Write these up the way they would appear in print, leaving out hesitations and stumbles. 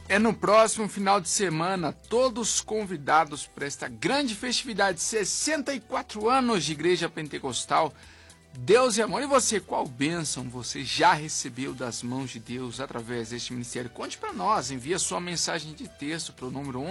É no próximo final de semana, todos convidados para esta grande festividade, 64 anos de Igreja Pentecostal. Deus e amor. E você, qual bênção você já recebeu das mãos de Deus através deste ministério? Conte para nós, envie a sua mensagem de texto para o número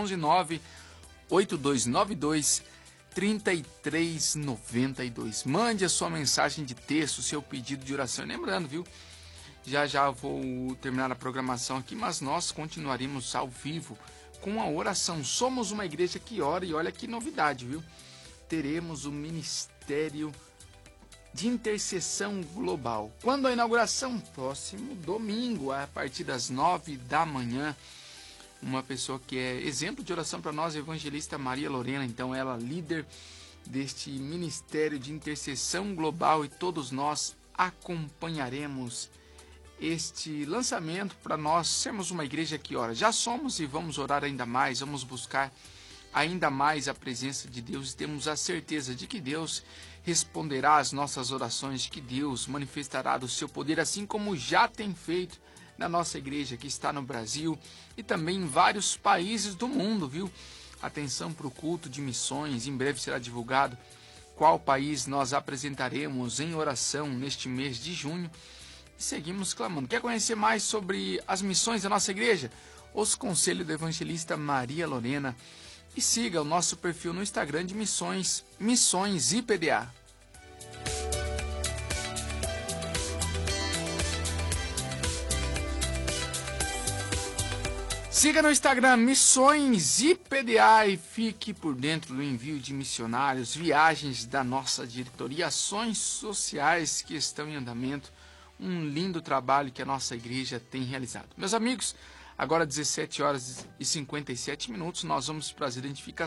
119-8292-3392. Mande a sua mensagem de texto, seu pedido de oração. E lembrando, viu? Já vou terminar a programação aqui, mas nós continuaremos ao vivo com a oração. Somos uma igreja que ora e olha que novidade, viu? Teremos o Ministério de Intercessão Global. Quando a inauguração? Próximo domingo, a partir das 9 da manhã. Uma pessoa que é exemplo de oração para nós, a evangelista Maria Lorena. Então, ela é líder deste Ministério de Intercessão Global e todos nós acompanharemos este lançamento para nós sermos uma igreja que ora. Já somos e vamos orar ainda mais, vamos buscar ainda mais a presença de Deus e temos a certeza de que Deus responderá às nossas orações, de que Deus manifestará do seu poder, assim como já tem feito na nossa igreja que está no Brasil e também em vários países do mundo, viu? Atenção para o culto de missões, em breve será divulgado qual país nós apresentaremos em oração neste mês de junho. E seguimos clamando. Quer conhecer mais sobre as missões da nossa igreja? Os conselhos da evangelista Maria Lorena. E siga o nosso perfil no Instagram de Missões IPDA. Siga no Instagram Missões IPDA e fique por dentro do envio de missionários, viagens da nossa diretoria, ações sociais que estão em andamento. Um lindo trabalho que a nossa igreja tem realizado. Meus amigos, agora 17 horas e 57 minutos, nós vamos para as identificações.